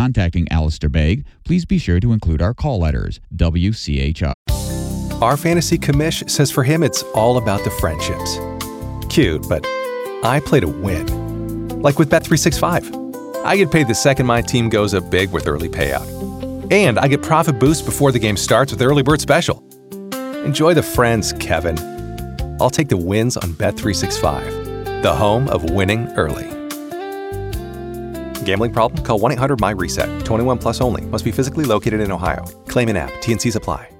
contacting Alistair Begg, please be sure to include our call letters, WCHI. Our fantasy commish says for him it's all about the friendships. Cute, but I play to win. Like with Bet365. I get paid the second my team goes up big with early payout. And I get profit boost before the game starts with Early Bird Special. Enjoy the friends, Kevin. I'll take the wins on Bet365, the home of winning early. Gambling problem? Call 1-800-MY-RESET. 21 plus only. Must be physically located in Ohio. Claim in app. T&Cs apply.